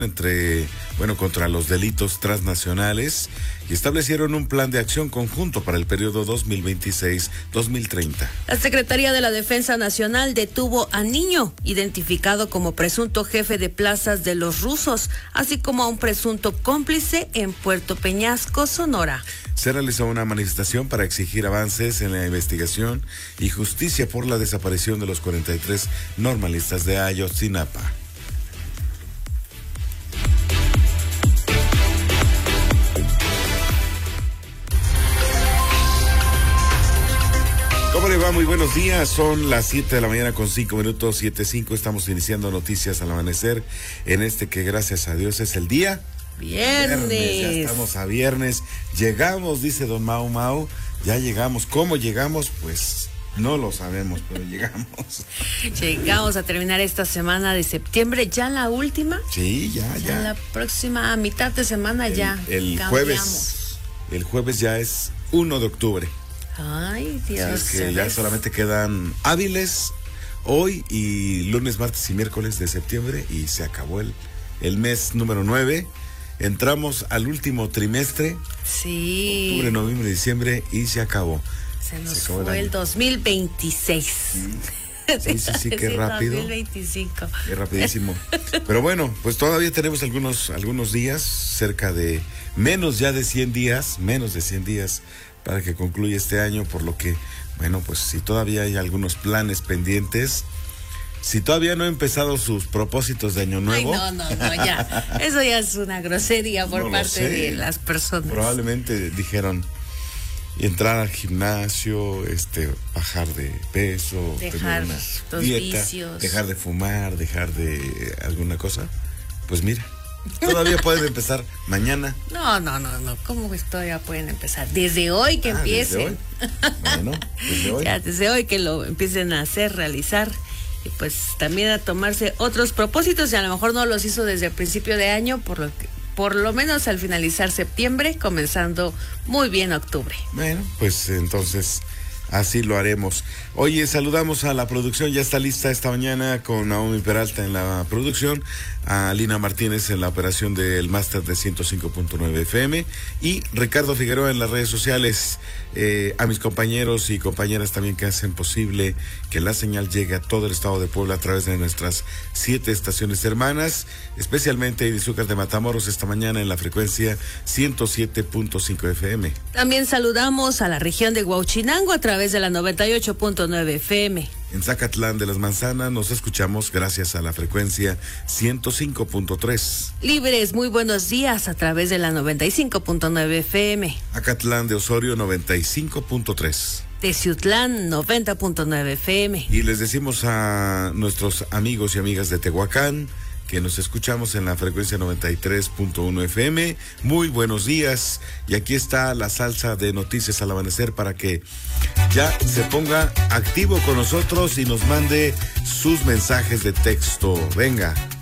contra los delitos transnacionales y establecieron un plan de acción conjunto para el periodo 2026-2030. La Secretaría de la Defensa Nacional detuvo a niño, identificado como presunto jefe de plazas de los rusos, así como a un presunto cómplice en Puerto Peñasco, Sonora. Se realizó una manifestación para exigir avances en la investigación y justicia por la desaparición de los 43 normalistas de Ayotzinapa. ¿Cómo le va? Muy buenos días. Son las 7 de la mañana con 5 minutos, 7:05. Estamos iniciando noticias al amanecer en este que gracias a Dios es el día Viernes. Ya estamos a viernes. Llegamos, dice don Mau Mau. Ya llegamos. ¿Cómo llegamos? Pues no lo sabemos, pero llegamos. Llegamos a terminar esta semana de septiembre, ya la última. Sí, ya. La próxima mitad de semana el jueves ya es 1 de octubre. Ay, Dios. Sí, es que ya solamente quedan hábiles hoy y lunes, martes y miércoles de septiembre y se acabó el mes número 9. Entramos al último trimestre. Sí. Octubre, noviembre, diciembre y se acabó. Se nos fue el 2026. Sí, qué rápido. 2025. Qué rapidísimo. Pero bueno, pues todavía tenemos algunos días, cerca de menos de 100 días para que concluya este año, por lo que, bueno, pues si todavía hay algunos planes pendientes, si todavía no ha empezado sus propósitos de año nuevo. Ay, no, ya. Eso ya es una grosería por parte de las personas. Probablemente dijeron entrar al gimnasio, bajar de peso, dejar tener los una dieta, vicios, dejar de fumar, dejar de alguna cosa. Pues mira, todavía pueden empezar mañana. No. ¿Cómo que todavía pueden empezar? Desde hoy que empiecen. Desde hoy. Bueno, desde hoy. Ya, desde hoy que lo empiecen a hacer, realizar. Y pues también a tomarse otros propósitos, y a lo mejor no los hizo desde el principio de año, por lo menos al finalizar septiembre, comenzando muy bien octubre. Bueno, pues entonces así lo haremos. Oye, saludamos a la producción, ya está lista esta mañana con Naomi Peralta en la producción, a Lina Martínez en la operación del máster de 105.9 FM y Ricardo Figueroa en las redes sociales, a mis compañeros y compañeras también que hacen posible que la señal llegue a todo el estado de Puebla a través de nuestras 7 estaciones hermanas, especialmente Izúcar de Matamoros esta mañana en la frecuencia 107.5 FM. También saludamos a la región de Huauchinango a través de la 98.9 FM. En Zacatlán de las Manzanas nos escuchamos gracias a la frecuencia 105.3. Libres, muy buenos días a través de la 95.9 FM. Acatlán de Osorio 95.3. Teciutlán 90.9 FM. Y les decimos a nuestros amigos y amigas de Tehuacán que nos escuchamos en la frecuencia 93.1 FM. Muy buenos días. Y aquí está la salsa de noticias al amanecer para que ya se ponga activo con nosotros y nos mande sus mensajes de texto. Venga.